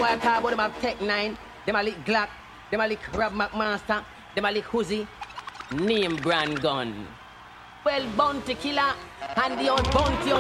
I talk about them have Tech 9, them a lick Glock, them a lick Rob McMaster, them a lick Uzi, name brand gun. Well, bounty killer, and the old bounty